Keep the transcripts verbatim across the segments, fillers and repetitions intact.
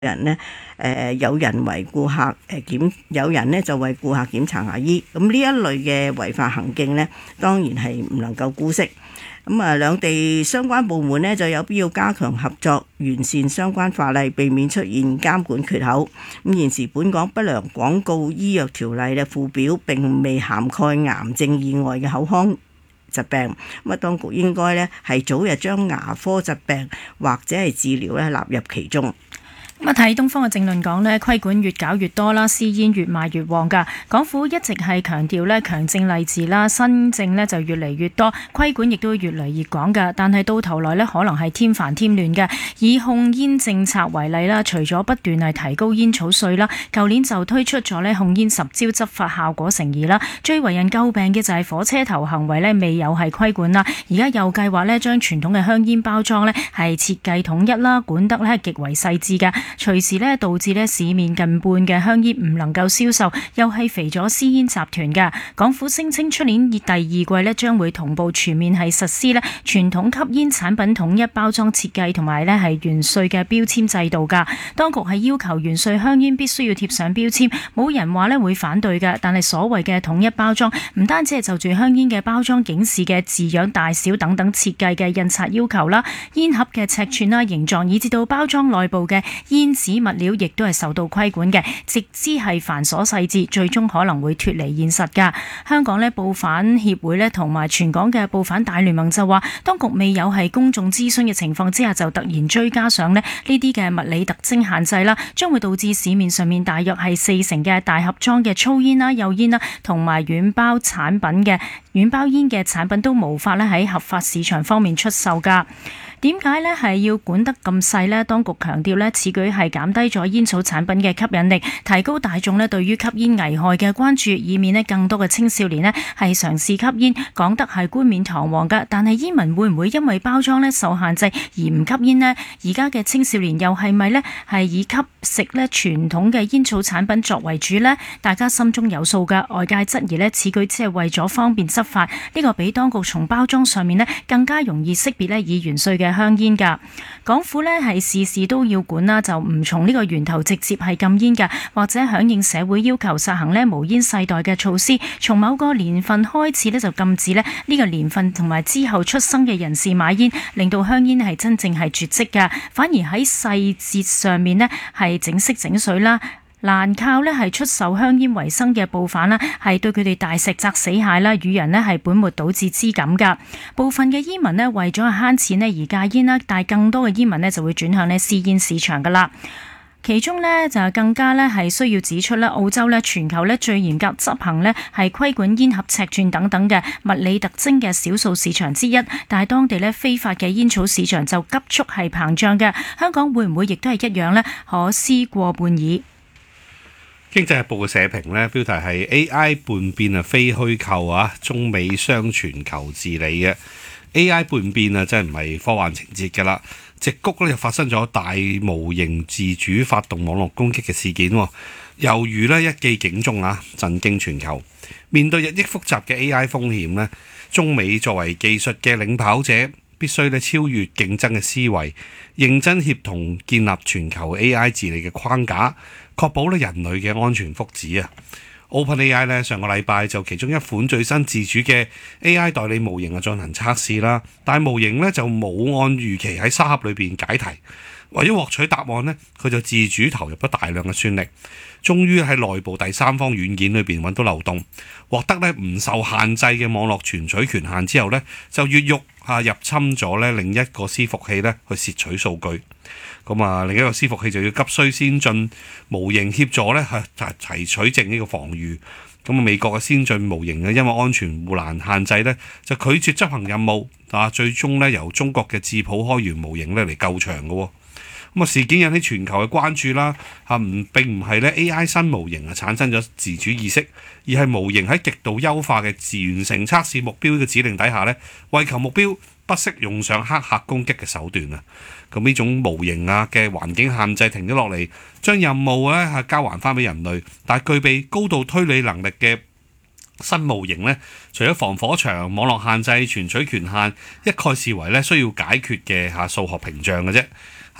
人呢，誒、呃、有人為顧客誒檢，有人呢就為顧客檢查牙醫，咁呢一類嘅違法行徑呢，當然係唔能夠姑息。咁啊，兩地相關部門呢就有必要加強合作，完善相關法例，避免出現監管缺口。咁現時本港不良廣告醫藥條例嘅附表並未涵蓋癌症以外嘅口腔疾病，咁啊，當局應該咧係早日將牙科疾病或者係治療咧納入其中。 咁啊，睇東方嘅政論講呢，規管越搞越多啦，私煙越賣越旺㗎。港府一直係強調呢強症勵治啦，新政呢就越嚟越多，規管亦都越嚟越廣㗎。但係到頭來呢，可能係添煩添亂嘅。以控煙政策為例啦，除咗不斷係提高煙草稅啦，舊年就推出咗呢控煙十招，執法效果成疑啦。最為人詬病嘅就係火車頭行為呢，未有係規管啦。而家又計劃呢將傳統嘅香煙包裝呢係設計統一啦，管得呢極為細緻嘅。隨時咧導致咧市面近半嘅香煙唔能夠銷售，又係肥咗私煙集團嘅。港府聲稱出年第二季咧將會同步全面係實施咧傳統吸煙產品統一包裝設計同埋咧係原稅嘅標籤制度㗎。當局係要求原稅香煙必須要貼上標籤，冇人話咧會反對嘅。但係所謂嘅統一包裝唔單止係就住香煙嘅包裝警示嘅字樣大小等等設計嘅印刷要求啦，煙盒嘅尺寸啦、形狀，以至到包裝內部嘅煙紙物料亦都係受到規管嘅，直至係繁瑣細緻，最終可能會脫離現實㗎。香港呢報販協會呢同埋全港嘅報販大聯盟就話，當局未有係公眾諮詢嘅情況之下，就突然追加上呢呢啲嘅物理特徵限制啦，將會導致市面上面大約係四成嘅大盒裝嘅粗煙啦、幼煙啦，同埋軟包產品嘅軟包煙嘅產品都無法咧喺合法市場方面出售㗎。點解呢係要管得咁細呢？當局強調呢此舉係減低咗煙草產品嘅吸引力，提高大眾呢對於吸煙危害嘅關注，以免呢更多嘅青少年呢係嘗試吸煙。講得係冠冕堂皇㗎，但係煙民會唔會因為包裝呢受限制而唔吸煙呢？而家嘅青少年又係咪呢係以吸食呢傳統嘅煙草產品作為主呢？大家心中有數㗎。外界質疑呢此舉只係為咗方便執法，呢個比當局從包裝上面呢更加容易識別呢以原稅嘅香煙㗎。港府呢係事事都要管啦，就唔從呢個源頭直接係禁煙㗎，或者響應社會要求實行呢無煙世代嘅措施，從某個年份開始呢就禁止呢呢個年份同埋之後出生嘅人士買煙，令到香煙係真正係絕跡㗎。反而喺細節上面呢係整色整水啦。難靠呢係出售香煙為生嘅報販啦，係對佢哋大石砸死蟹啦，與人呢係本末倒置之感㗎。部分嘅煙民呢為咗慳錢呢而戒煙啦，但係更多嘅煙民呢就會轉向呢私煙市場㗎啦。其中呢就更加呢係需要指出啦，澳洲呢全球呢最嚴格執行呢係規管煙盒尺寸等等嘅物理特徵嘅少數市場之一，但係當地呢非法嘅煙草市場就急速係膨脹嘅。香港會唔會亦都係一樣呢？可思過半矣。 經濟日報嘅社評呢，標題係 A I 叛變啊，非虛構啊，中美雙全球治理嘅 A I 叛變啊，真係唔係科幻情節㗎啦。矽谷呢又發生咗大模型自主發動網絡攻擊嘅事件，猶如呢一記警鐘啊，震驚全球。面對日益複雜嘅 A I 風險呢，中美作為技術嘅領跑者，必須咧超越競爭嘅思維，認真協同建立全球 A I 治理嘅框架，確保咧人類嘅安全福祉啊。OpenAI 咧上個禮拜就其中一款最新自主嘅 A I 代理模型啊進行測試啦，但係模型咧就冇按預期喺沙盒裏邊解題，為咗獲取答案呢，佢就自主投入咗大量嘅算力，終於喺內部第三方軟件裏邊揾到漏洞，獲得咧唔受限制嘅網絡存取權限之後呢，就越獄嚇入侵咗咧另一個伺服器咧去竊取數據。咁啊，另一個伺服器就要急需先進模型協助咧去提取證呢個防禦。咁啊，美國嘅先進模型咧因為安全護欄限制咧，就拒絕執行任務啊，最終咧由中國嘅智譜開源模型咧嚟救場嘅。咁啊，事件引起全球嘅關注啦嚇，唔並唔係咧 A I 新模型啊產生咗自主意識，而係模型喺極度優化嘅自完成測試目標嘅指令底下咧，為求目標不惜用上黑客攻擊嘅手段啊！咁呢種模型啊嘅環境限制停咗落嚟，將任務咧係交還翻俾人類，但係具備高度推理能力嘅新模型咧，除咗防火牆、網絡限制、存取權限，一概視為咧需要解決嘅嚇數學屏障嘅啫。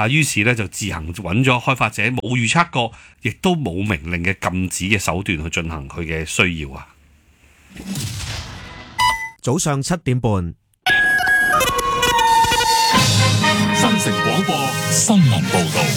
嚇，於是咧就自行揾咗開發者冇預測過，亦都冇明令嘅禁止嘅手段去進行佢嘅需要啊。 早上七點半， 新城廣播新聞報導。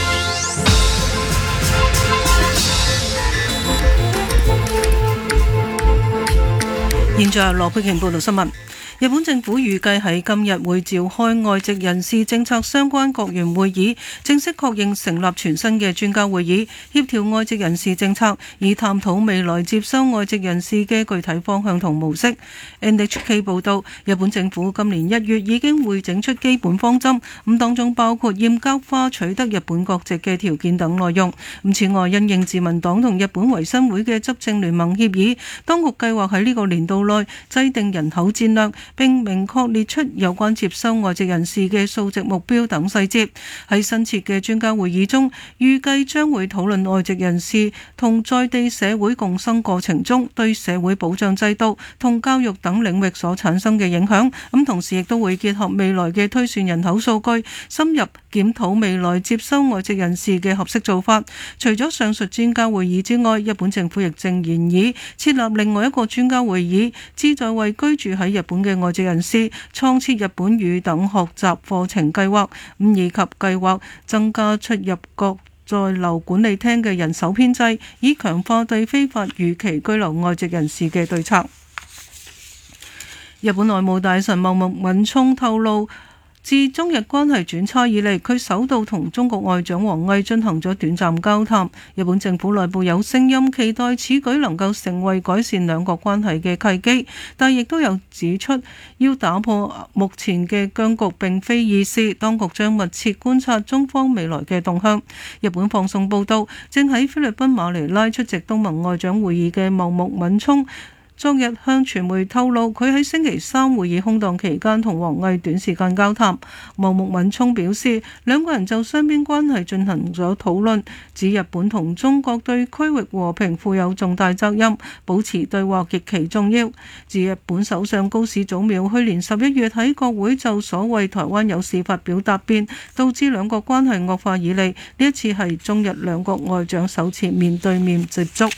現在羅佩瓊報道新聞。日本政府預計喺今日會召開外籍人士政策相關閣員會議，正式確認成立全新嘅專家會議，協調外籍人士政策，以探討未來接收外籍人士嘅具體方向同模式。N H K 報道，日本政府今年一月已經會整出基本方針，咁當中包括嚴格化取得日本國籍嘅條件等內容。咁此外，因應自民黨同日本維新會嘅執政聯盟協議，當局計劃喺呢個年度內制定人口戰略，並明確列出有關接收外籍人士嘅數值目標等細節。喺新設嘅專家會議中，預計將會討論外籍人士同在地社會共生過程中對社會保障制度同教育等領域所產生嘅影響。咁同時亦都會結合未來嘅推算人口數據，深入檢討未來接收外籍人士嘅合適做法。除咗上述專家會議之外，日本政府亦正研議設立另外一個專家會議，旨在為居住喺日本嘅外籍人士創設日本語等學習課程計劃，咁以及計劃增加出入國在留管理廳嘅人手編制，以強化對非法逾期居留外籍人士嘅對策。日本內務大臣茂木敏充透露，自中日關係轉差以嚟，佢首度同中國外長王毅進行咗短暫交談。日本政府內部有聲音期待此舉能夠成為改善兩國關係嘅契機，但亦都有指出要打破目前嘅僵局並非易事，當局將密切觀察中方未來嘅動向。日本放送報道，正喺菲律賓馬尼拉出席東盟外長會議嘅茂木敏充昨日向傳媒透露，佢喺星期三會議空檔期間同王毅短時間交談。茂木敏充表示，兩個人就雙邊關係進行咗討論，指日本同中國對區域和平負有重大責任，保持對話極其重要。自日本首相高市早苗去年十一月喺國會就所謂台灣有事發表答辯，導致兩國關係惡化以嚟，呢一次係中日兩國外長首次面對面接觸。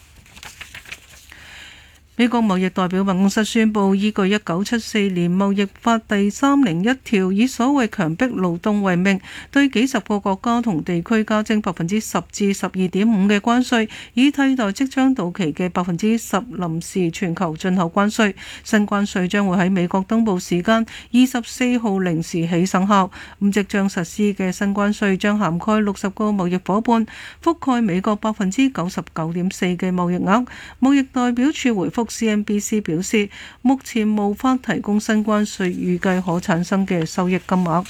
美國貿易代表辦公室宣布，依據一九七四年貿易法第三零一條，以所謂強迫勞動為名，對幾十個國家同地區加徵百分之十至十二點五嘅關稅，以替代即將到期嘅百分之十臨時全球進口關稅。新關稅將會喺美國東部時間二十四號零時起生效。咁即將實施嘅新關稅將涵蓋六十個貿易夥伴，覆蓋美國百分之九十九點四嘅貿易額。貿易代表處回覆C N B C 表示，目前無法提供新關稅預計可產生嘅收益金額。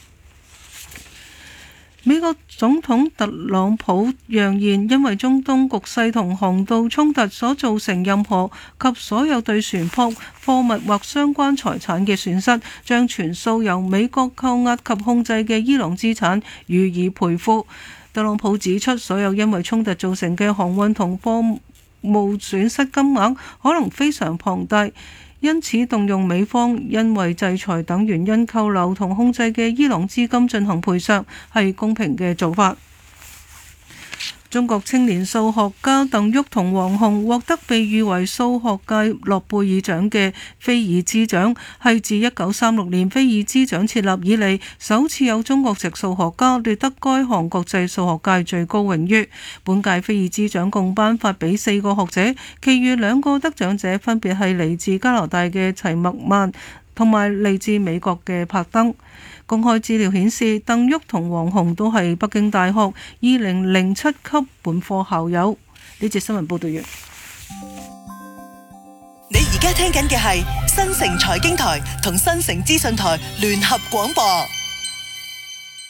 美國總統特朗普揚言，因為中東局勢同航道衝突所造成任何及所有對船舶、貨物或相關財產嘅損失，將全數由美國扣押及控制嘅伊朗資產予以賠付。特朗普指出，所有因為衝突造成嘅航運同貨務損失金額可能非常龐大，因此動用美方因為制裁等原因扣留同控制嘅伊朗資金進行賠償係公平嘅做法。中國青年數學家鄧旭同王洪獲得被譽為數學界諾貝爾獎嘅菲爾茲獎，係自一九三六年菲爾茲獎設立以嚟首次有中國籍數學家奪得該項國際數學界最高榮譽。本屆菲爾茲獎共頒發俾四個學者，其餘兩個得獎者分別係嚟自加拿大嘅齊默曼同埋嚟自美國嘅柏登。公開資料顯示，鄧旭同王洪都係北京大學二零零七級本科校友。呢節新聞報道完。 你而家聽緊嘅係新城財經台同新城資訊台聯合廣播。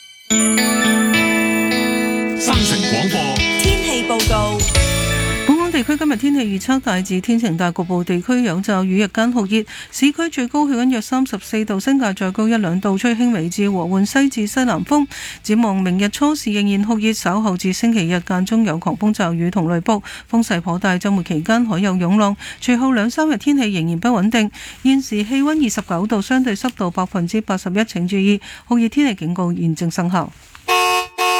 新城廣播天氣報告。 地區今日天氣預測大致天晴，但局部地區有驟雨，日間酷熱，市區最高氣溫約三十四度，新界再高一兩度，吹輕微至和緩西至西南風。展望明日初時仍然酷熱，稍後至星期日間中有狂風驟雨同雷暴，風勢頗大，週末期間海有湧浪。隨後兩三日天氣仍然不穩定。現時氣溫二十九度，相對濕度百分之八十一，請注意酷熱天氣警告現正生效。